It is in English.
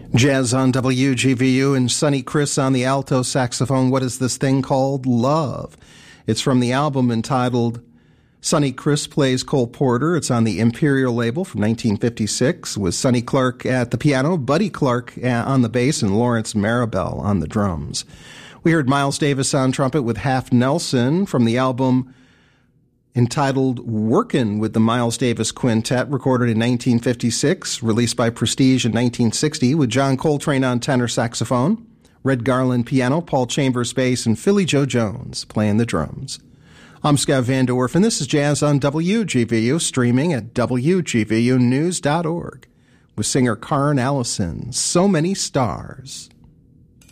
Jazz on WGVU and Sonny Chris on the alto saxophone. What is this thing called? Love. It's from the album entitled Sonny Chris Plays Cole Porter. It's on the Imperial label from 1956 with Sonny Clark at the piano, Buddy Clark on the bass, and Lawrence Marabelle on the drums. We heard Miles Davis on trumpet with Half Nelson from the album entitled Workin' with the Miles Davis Quintet, recorded in 1956, released by Prestige in 1960, with John Coltrane on tenor saxophone, Red Garland piano, Paul Chambers bass, and Philly Joe Jones playing the drums. I'm Scott Van Dorf, and this is Jazz on WGVU, streaming at WGVUnews.org, with singer Karen Allison, So Many Stars.